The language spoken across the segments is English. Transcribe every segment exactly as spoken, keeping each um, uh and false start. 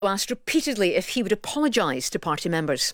Asked repeatedly if he would apologise to party members.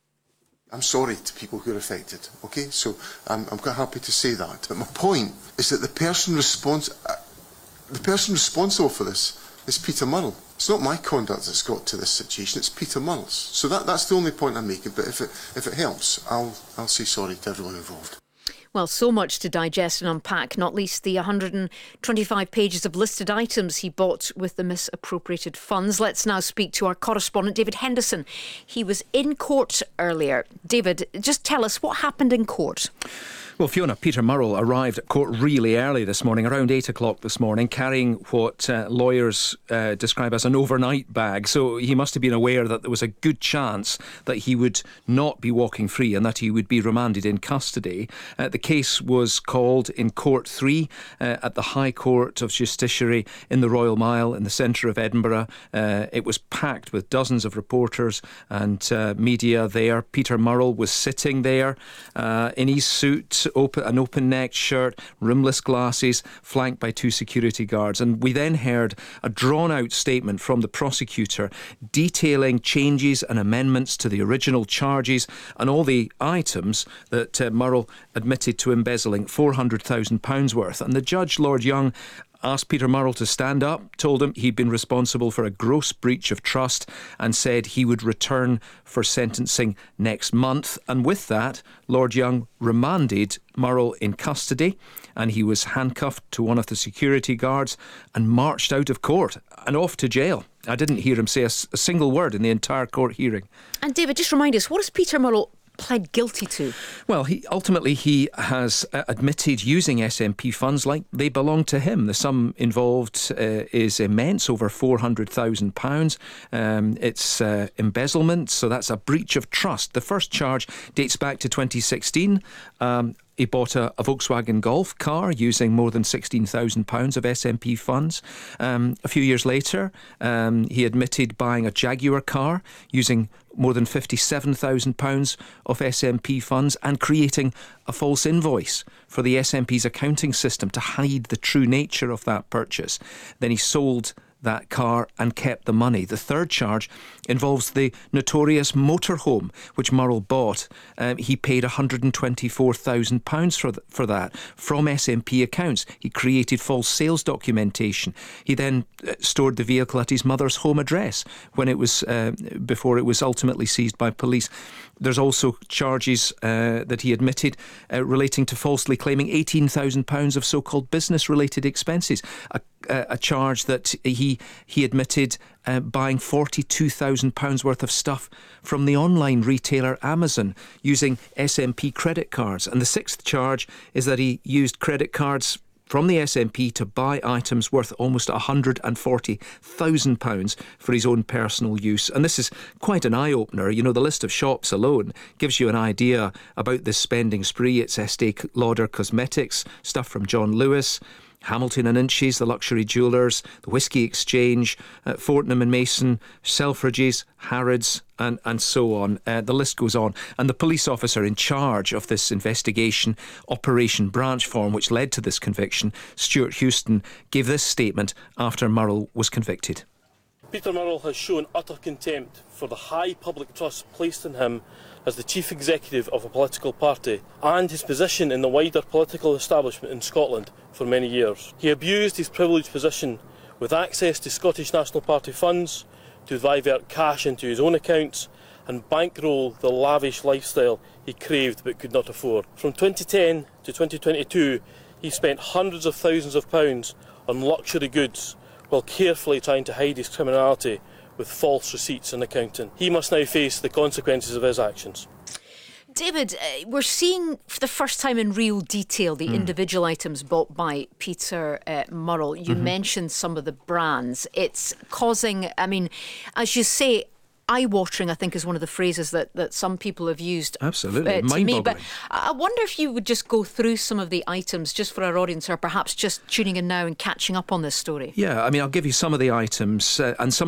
I'm sorry to people who are affected, okay? So I'm, I'm quite happy to say that. But my point is that the person, respons- uh, the person responsible for this is Peter Murrell. It's not my conduct that's got to this situation, it's Peter Murrell's. So that, that's the only point I'm making, but if it, if it helps, I'll, I'll say sorry to everyone involved. Well, so much to digest and unpack, not least the one hundred twenty-five pages of listed items he bought with the misappropriated funds. Let's now speak to our correspondent, David Henderson. He was in court earlier. David, just tell us what happened in court. Well, Fiona, Peter Murrell arrived at court really early this morning, around eight o'clock this morning, carrying what uh, lawyers uh, describe as an overnight bag. So he must have been aware that there was a good chance that he would not be walking free and that he would be remanded in custody. Uh, the case was called in Court three uh, at the High Court of Justiciary in the Royal Mile in the centre of Edinburgh. Uh, it was packed with dozens of reporters and uh, media there. Peter Murrell was sitting there uh, in his suit, Open, an open-necked shirt, rimless glasses, flanked by two security guards. And we then heard a drawn-out statement from the prosecutor detailing changes and amendments to the original charges and all the items that uh, Murrell admitted to embezzling, four hundred thousand pounds worth. And the judge, Lord Young, asked Peter Murrell to stand up, told him he'd been responsible for a gross breach of trust and said he would return for sentencing next month. And with that, Lord Young remanded Murrell in custody and he was handcuffed to one of the security guards and marched out of court and off to jail. I didn't hear him say a, a single word in the entire court hearing. And David, just remind us, what does Peter Murrell pled guilty to? Well, he ultimately he has uh, admitted using S N P funds like they belong to him. The sum involved uh, is immense, over four hundred thousand pounds. Um, it's uh, embezzlement, so that's a breach of trust. The first charge dates back to twenty sixteen. Um, He bought a, a Volkswagen Golf car using more than sixteen thousand pounds of S N P funds. Um, a few years later, um, he admitted buying a Jaguar car using more than fifty-seven thousand pounds of S N P funds and creating a false invoice for the S N P's accounting system to hide the true nature of that purchase. Then he sold that car and kept the money. The third charge involves the notorious motorhome which Murrell bought. Um, he paid one hundred twenty-four thousand pounds for, th- for that from S N P accounts. He created false sales documentation. He then uh, stored the vehicle at his mother's home address when it was uh, before it was ultimately seized by police. There's also charges uh, that he admitted uh, relating to falsely claiming eighteen thousand pounds of so-called business-related expenses, a, a, a charge that he he admitted uh, buying forty-two thousand pounds worth of stuff from the online retailer Amazon using S N P credit cards. And the sixth charge is that he used credit cards from the S N P to buy items worth almost one hundred forty thousand pounds for his own personal use. And this is quite an eye-opener. You know, the list of shops alone gives you an idea about this spending spree. It's Estee Lauder Cosmetics, stuff from John Lewis, Hamilton and Inches, the luxury jewellers, the Whisky Exchange, uh, Fortnum and Mason, Selfridges, Harrods, and, and so on. Uh, the list goes on. And the police officer in charge of this investigation, Operation Branch Form, which led to this conviction, Stuart Houston, gave this statement after Murrell was convicted. Peter Murrell has shown utter contempt for the high public trust placed in him as the chief executive of a political party and his position in the wider political establishment in Scotland for many years. He abused his privileged position with access to Scottish National Party funds to divert cash into his own accounts and bankroll the lavish lifestyle he craved but could not afford. From twenty ten to twenty twenty-two, he spent hundreds of thousands of pounds on luxury goods while carefully trying to hide his criminality with false receipts and accounting. He must now face the consequences of his actions. David, uh, we're seeing for the first time in real detail the mm. individual items bought by Peter uh, Murrell. You mm-hmm. mentioned some of the brands. It's causing, I mean, as you say, eye-watering, I think, is one of the phrases that, that some people have used. Absolutely, uh, to mind-boggling. me. But I wonder if you would just go through some of the items just for our audience, or perhaps just tuning in now and catching up on this story. Yeah, I mean, I'll give you some of the items uh, and some of the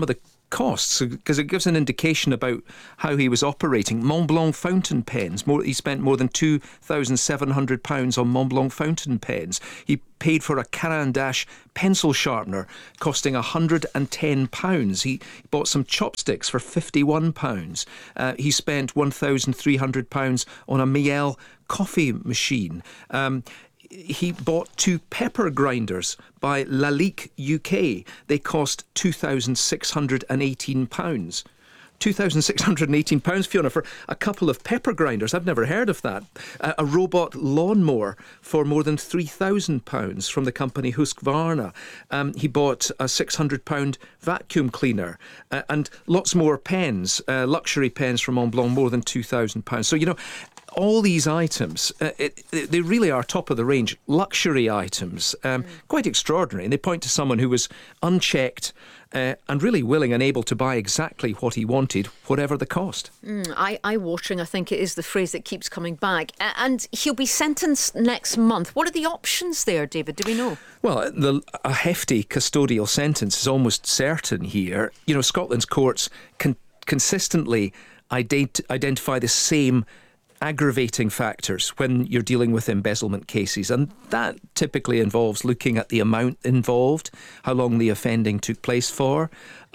costs, because it gives an indication about how he was operating. Montblanc fountain pens, more, he spent more than two thousand seven hundred pounds on Montblanc fountain pens. He paid for a Caran d'Ache pencil sharpener costing one hundred ten pounds. He bought some chopsticks for fifty-one pounds. Uh, he spent one thousand three hundred pounds on a Miele coffee machine. Um, He bought two pepper grinders by Lalique U K. They cost two thousand six hundred eighteen pounds. two thousand six hundred eighteen pounds, Fiona, for a couple of pepper grinders. I've never heard of that. Uh, a robot lawnmower for more than three thousand pounds from the company Husqvarna. Um, he bought a six hundred pound vacuum cleaner uh, and lots more pens, uh, luxury pens from Montblanc, more than two thousand pounds. So, you know, all these items, uh, it, it, they really are top of the range, luxury items, um, mm. quite extraordinary. And they point to someone who was unchecked uh, and really willing and able to buy exactly what he wanted, whatever the cost. Mm, eye, eye-watering, I think it is the phrase that keeps coming back. Uh, and he'll be sentenced next month. What are the options there, David? Do we know? Well, the, a hefty custodial sentence is almost certain here. You know, Scotland's courts can consistently ident- identify the same aggravating factors when you're dealing with embezzlement cases, and that typically involves looking at the amount involved, how long the offending took place for,